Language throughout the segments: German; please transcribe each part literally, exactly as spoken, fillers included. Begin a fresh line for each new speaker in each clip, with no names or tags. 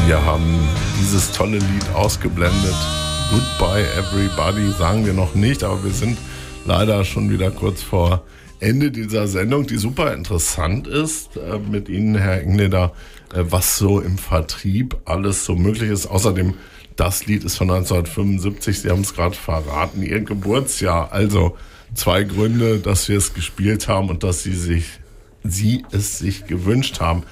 Wir haben dieses tolle Lied ausgeblendet. Goodbye Everybody sagen wir noch nicht, aber wir sind leider schon wieder kurz vor Ende dieser Sendung, die super interessant ist äh, mit Ihnen, Herr Engleder, äh, was so im Vertrieb alles so möglich ist. Außerdem, das Lied ist von neunzehnhundertfünfundsiebzig, Sie haben es gerade verraten, Ihr Geburtsjahr. Also zwei Gründe, dass wir es gespielt haben und dass Sie sich, Sie es sich gewünscht haben.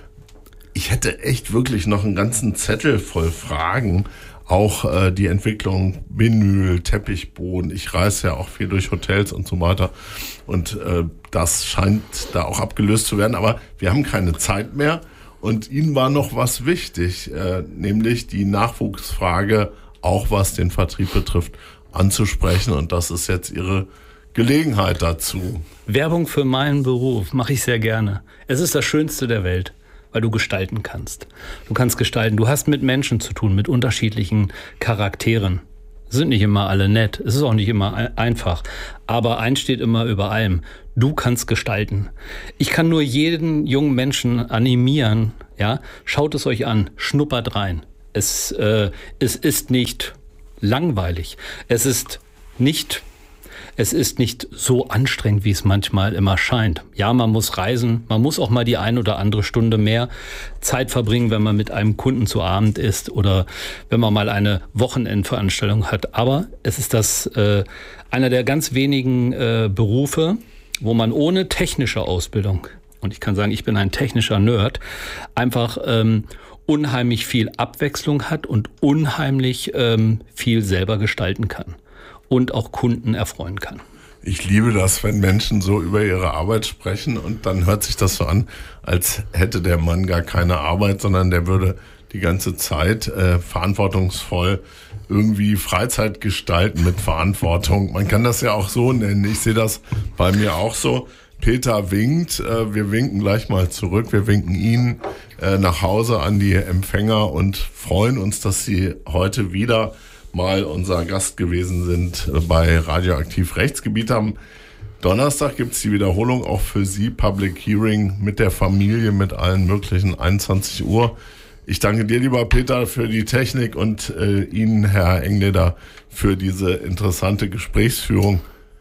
Ich hätte echt wirklich noch einen ganzen Zettel voll Fragen. Auch äh, die Entwicklung Vinyl, Teppichboden. Ich reise ja auch viel durch Hotels und so weiter. Und äh, das scheint da auch abgelöst zu werden. Aber wir haben keine Zeit mehr. Und Ihnen war noch was wichtig, äh, nämlich die Nachwuchsfrage, auch was den Vertrieb betrifft, anzusprechen. Und das ist jetzt Ihre Gelegenheit dazu.
Werbung für meinen Beruf mache ich sehr gerne. Es ist das Schönste der Welt, weil du gestalten kannst. Du kannst gestalten. Du hast mit Menschen zu tun, mit unterschiedlichen Charakteren. Sind nicht immer alle nett. Es ist auch nicht immer einfach. Aber eins steht immer über allem. Du kannst gestalten. Ich kann nur jeden jungen Menschen animieren. Ja, schaut es euch an. Schnuppert rein. Es, äh, es ist nicht langweilig. Es ist nicht Es ist nicht so anstrengend, wie es manchmal immer scheint. Ja, man muss reisen, man muss auch mal die ein oder andere Stunde mehr Zeit verbringen, wenn man mit einem Kunden zu Abend isst oder wenn man mal eine Wochenendveranstaltung hat. Aber es ist das äh, einer der ganz wenigen äh, Berufe, wo man ohne technische Ausbildung, und ich kann sagen, ich bin ein technischer Nerd, einfach ähm, unheimlich viel Abwechslung hat und unheimlich ähm, viel selber gestalten kann. Und auch Kunden erfreuen kann.
Ich liebe das, wenn Menschen so über ihre Arbeit sprechen und dann hört sich das so an, als hätte der Mann gar keine Arbeit, sondern der würde die ganze Zeit äh, verantwortungsvoll irgendwie Freizeit gestalten mit Verantwortung. Man kann das ja auch so nennen. Ich sehe das bei mir auch so. Peter winkt, äh, wir winken gleich mal zurück. Wir winken Ihnen äh, nach Hause an die Empfänger und freuen uns, dass Sie heute wieder mal unser Gast gewesen sind bei Radioaktiv Rechtsgebiet. Am Donnerstag gibt es die Wiederholung auch für Sie, Public Hearing mit der Familie, mit allen möglichen, einundzwanzig Uhr. Ich danke dir, lieber Peter, für die Technik und äh, Ihnen, Herr Engleder, für diese interessante Gesprächsführung.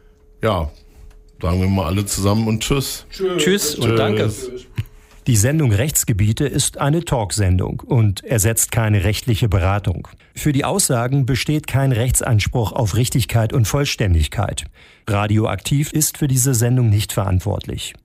Ja, sagen wir mal alle zusammen und tschüss.
Tschüss, tschüss und danke.
Die Sendung Rechtsgebiete ist eine Talksendung und ersetzt keine rechtliche Beratung. Für die Aussagen besteht kein Rechtsanspruch auf Richtigkeit und Vollständigkeit. Radioaktiv ist für diese Sendung nicht verantwortlich.